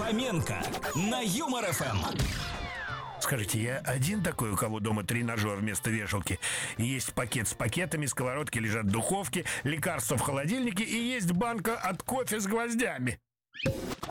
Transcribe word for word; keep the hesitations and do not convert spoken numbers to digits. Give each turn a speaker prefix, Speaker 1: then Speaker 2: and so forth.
Speaker 1: Фоменко на Юмор эф эм.
Speaker 2: Скажите, я один такой, у кого дома тренажер вместо вешалки? Есть пакет с пакетами, сковородки лежат в духовке, лекарства в холодильнике и есть банка от кофе с гвоздями.